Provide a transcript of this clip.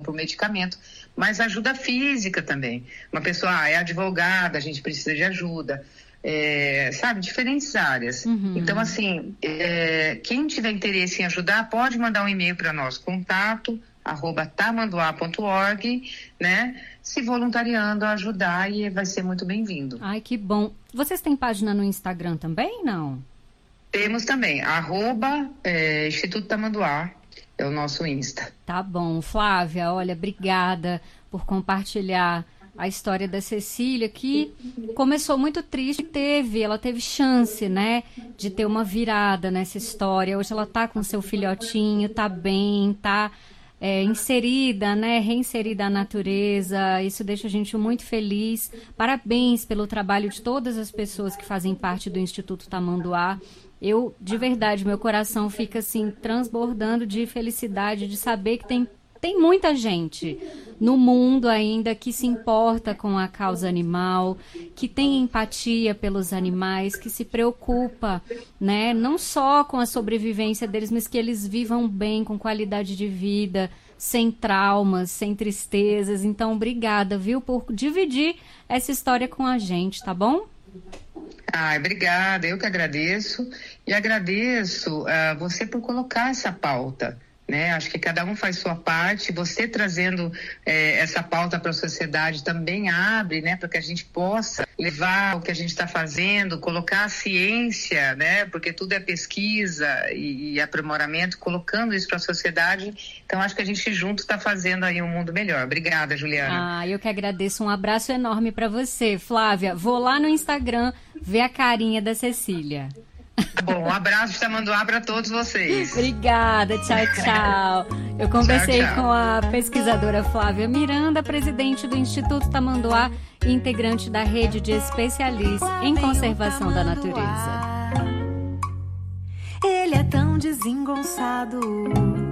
por medicamento, mas ajuda física também. Uma pessoa é advogada, a gente precisa de ajuda, sabe, diferentes áreas. Então, assim, quem tiver interesse em ajudar, pode mandar um e-mail para nós, contato@tamanduá.org, né? Se voluntariando a ajudar, e vai ser muito bem-vindo. Ai, que bom. Vocês têm página no Instagram também, não? Temos também, Instituto Tamanduá, é o nosso Insta. Tá bom. Flávia, olha, obrigada por compartilhar a história da Cecília, que começou muito triste, ela teve chance, né, de ter uma virada nessa história. Hoje ela tá com seu filhotinho, tá bem, tá inserida, né, reinserida à natureza. Isso deixa a gente muito feliz. Parabéns pelo trabalho de todas as pessoas que fazem parte do Instituto Tamanduá. Eu, de verdade, meu coração fica assim, transbordando de felicidade de saber que tem muita gente no mundo ainda que se importa com a causa animal, que tem empatia pelos animais, que se preocupa, né, não só com a sobrevivência deles, mas que eles vivam bem, com qualidade de vida, sem traumas, sem tristezas. Então, obrigada, viu, por dividir essa história com a gente, tá bom? Obrigada, eu que agradeço, e agradeço você por colocar essa pauta, né? Acho que cada um faz sua parte, você trazendo essa pauta para a sociedade também abre, né, para que a gente possa levar o que a gente está fazendo, colocar a ciência, né, porque tudo é pesquisa e aprimoramento, colocando isso para a sociedade. Então acho que a gente junto está fazendo aí um mundo melhor. Obrigada, Juliana. Eu que agradeço, um abraço enorme para você, Flávia. Vou lá no Instagram ver a carinha da Cecília. Bom, um abraço de Tamanduá para todos vocês. Obrigada, tchau, tchau. Eu conversei com a pesquisadora Flávia Miranda, presidente do Instituto Tamanduá e integrante da rede de especialistas em conservação da natureza. Ele é tão desengonçado.